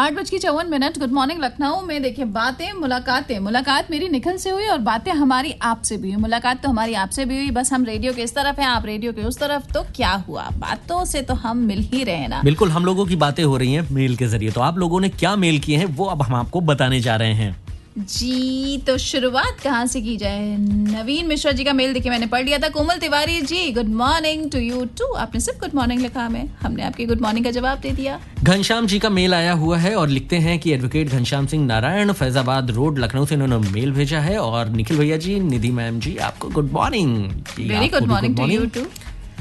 8:54। Good morning Lucknow में देखिए बातें मुलाकात मेरी निखिल से हुई और बातें हमारी आपसे भी हुई। मुलाकात तो हमारी आपसे भी हुई, बस हम रेडियो के इस तरफ हैं, आप रेडियो के उस तरफ। तो क्या हुआ, बातों से तो हम मिल ही रहे ना। बिल्कुल, हम लोगों की बातें हो रही हैं मेल के जरिए। तो आप लोगों ने क्या मेल किए हैं वो अब हम आपको बताने जा रहे हैं जी। तो शुरुआत कहाँ से की जाए? नवीन मिश्रा जी का मेल देखिए मैंने पढ़ लिया था। कोमल Tiwari ji, good morning to you to. आपने सिर्फ गुड मॉर्निंग लिखा हमें, हमने आपकी गुड मॉर्निंग का जवाब दे दिया। घनश्याम जी का मेल आया हुआ है और लिखते हैं कि एडवोकेट घनश्याम सिंह नारायण, फैजाबाद रोड, लखनऊ से इन्होंने मेल भेजा है। और निखिल भैया जी, निधि मैम जी, आपको good morning. Very good morning to you to.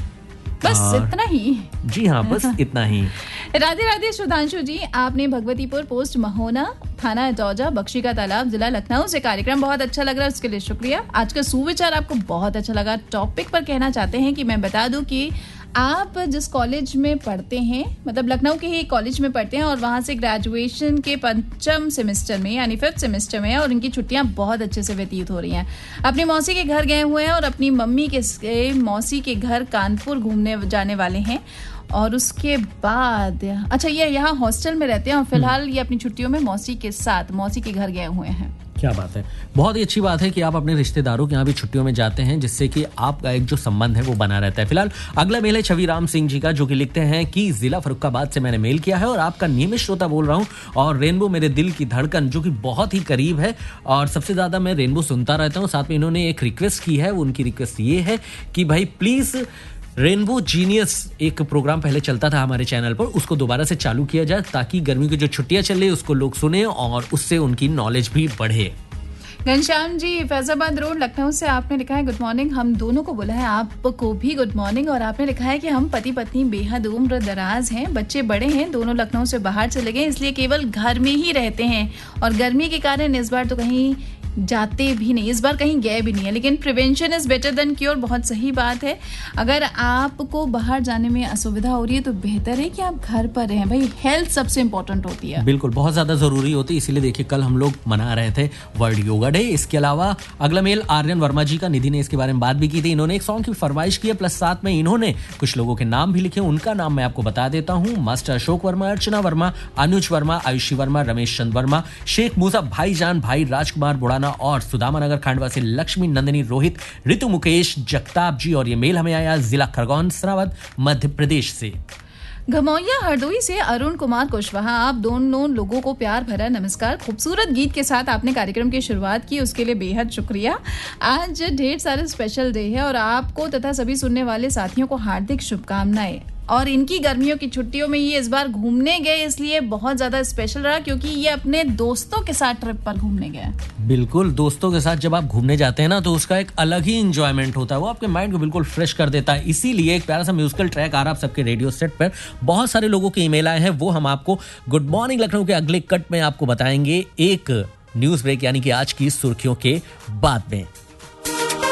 बस इतना ही। जी हाँ, बस इतना ही। राधे राधे सुधांशु जी, आपने भगवतीपुर पोस्ट महोना, थाना दौजा, बख्शी का तालाब, जिला लखनऊ से कार्यक्रम बहुत अच्छा लग रहा है, उसके लिए शुक्रिया। आज का सुविचार आपको बहुत अच्छा लगा। टॉपिक पर कहना चाहते हैं कि मैं बता दूं कि आप जिस कॉलेज में पढ़ते हैं, मतलब लखनऊ के ही कॉलेज में पढ़ते हैं और वहाँ से ग्रेजुएशन के 5th सेमेस्टर में यानी 5th सेमेस्टर में है और इनकी छुट्टियां बहुत अच्छे से व्यतीत हो रही हैं। अपनी मौसी के घर गए हुए हैं और अपनी मम्मी के मौसी के घर कानपुर घूमने जाने वाले हैं। और उसके बाद अच्छा, ये यहाँ हॉस्टल में रहते हैं और फिलहाल ये अपनी छुट्टियों में मौसी के साथ मौसी के घर गए हुए हैं। क्या बात है, बहुत ही अच्छी बात है कि आप अपने रिश्तेदारों के यहाँ भी छुट्टियों में जाते हैं, जिससे कि आपका एक जो संबंध है वो बना रहता है। फिलहाल अगला मेल है छवि राम सिंह जी का, जो कि लिखते हैं कि जिला फर्रुखाबाद से मैंने मेल किया है और आपका नियमित श्रोता बोल रहा हूँ और रेनबो मेरे दिल की धड़कन जो कि बहुत ही करीब है और सबसे ज्यादा मैं रेनबो सुनता रहता हूँ। साथ में इन्होंने एक रिक्वेस्ट की है, उनकी रिक्वेस्ट ये है कि भाई प्लीज रेनबो जीनियस एक प्रोग्राम पहले चलता था हमारे चैनल पर, उसको दोबारा से चालू किया जाए ताकि गर्मी की जो छुट्टियां चल रही है उसको लोग सुने और उससे उनकी नॉलेज भी बढ़े। घनश्याम जी, फैजाबाद रोड, लखनऊ से आपने लिखा है गुड मॉर्निंग। हम दोनों को बोला है आपको भी गुड मॉर्निंग। और आपने लिखा है कि हम पति पत्नी बेहद उम्र दराज हैं, बच्चे बड़े हैं, दोनों लखनऊ से बाहर चले गए, इसलिए केवल घर में ही रहते हैं और गर्मी के कारण इस बार तो कहीं जाते भी नहीं, इस बार कहीं गए भी नहीं है। लेकिन prevention is better than cure, बहुत सही बात है। अगर आपको बाहर जाने में असुविधा हो रही है तो बेहतर है कि आप घर पर रहें। भाई हेल्थ सबसे इंपॉर्टेंट होती है, बिल्कुल बहुत ज्यादा जरूरी होती है। इसीलिए देखिए कल हम लोग मना रहे थे वर्ल्ड योगा डे। इसके अलावा अगला मेल आर्यन वर्मा जी का, निधि ने इसके बारे में बात भी की थी। इन्होंने एक सॉन्ग की फरमाइश की है, प्लस साथ में इन्होंने कुछ लोगों के नाम भी लिखे। उनका नाम मैं आपको बता देता हूँ। मास्टर अशोक वर्मा, अर्चना वर्मा, अनुज वर्मा, आयुषी वर्मा, रमेश चंद वर्मा, शेख मूसा, भाईजान, भाई राजकुमार बुढ़ाना और सुदामा नगर खंडवा से लक्ष्मी नंदिनी, रोहित, ऋतु, मुकेश, जगताप जी। और ये मेल हमें आया जिला खरगोन सरावत मध्य प्रदेश से। घमौया हरदोई से अरुण कुमार कुशवाहा, आप दोनों लोगों को प्यार भरा नमस्कार। खूबसूरत गीत के साथ आपने कार्यक्रम की शुरुआत की, उसके लिए बेहद शुक्रिया। आज ढेर सारे स्पेशल डे है और आपको तथा सभी सुनने वाले साथियों को हार्दिक शुभकामनाएं। और इनकी गर्मियों की छुट्टियों में ये इस बार घूमने गए, इसलिए बहुत ज्यादा स्पेशल रहा क्योंकि ये अपने दोस्तों के साथ ट्रिप पर घूमने गए। बिल्कुल, दोस्तों के साथ जब आप घूमने जाते हैं ना तो उसका एक अलग ही एंजॉयमेंट होता है, वो आपके माइंड को बिल्कुल फ्रेश कर देता है। इसीलिए एक प्यारा सा म्यूजिकल ट्रैक आ रहा है आप सबके रेडियो सेट पर। बहुत सारे लोगों के ईमेल आए हैं, वो हम आपको गुड मॉर्निंग लखनऊ के अगले कट में आपको बताएंगे एक न्यूज ब्रेक यानी कि आज की सुर्खियों के बाद में।